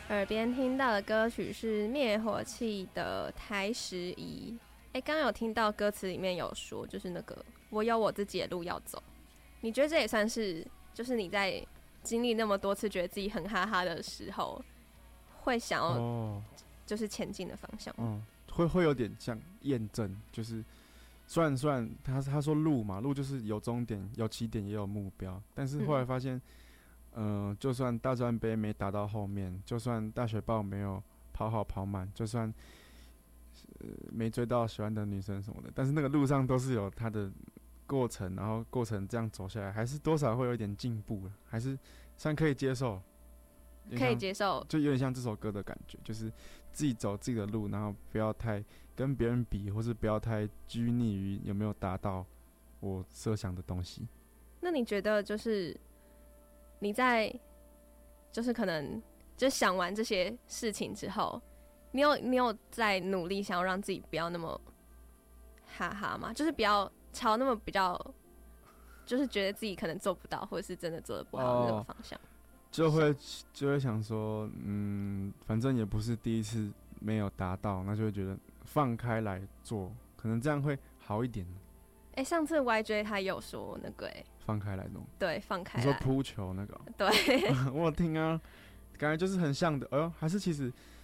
耳边听到的歌曲是灭火器的台时宜。刚刚有听到歌词里面有说，就是那个我有我自己的路要走。你觉得这也算是，就是你在经历那么多次觉得自己很哈哈的时候，会想要就是前进的方向吗？ 会有点像验证，就是虽然他说路嘛，路就是有终点、有起点也有目标，但是后来发现，就算大专杯没打到后面，就算大学报没有跑好跑满，就算没追到喜欢的女生什么的，但是那个路上都是有它的过程，然后过程这样走下来，还是多少会有一点进步，还是算可以接受。 可以接受， 就有点像这首歌的感觉，就是自己走自己的路，然后不要太跟别人比，或是不要太拘泥于有没有达到我设想的东西。 那你觉得就是你在就是可能就想完这些事情之后，你有在努力想要让自己不要那么哈哈吗？就是不要朝那么比较，就是觉得自己可能做不到，或者是真的做得不好的那种方向。就会想说，反正也不是第一次没有达到，那就会觉得放开来做，可能这样会好一点。 上次 YJ 他有说那个放开来弄， 对，放开来。 你说扑球那个？ 对， 我有听啊，感觉就是很像的。还是其实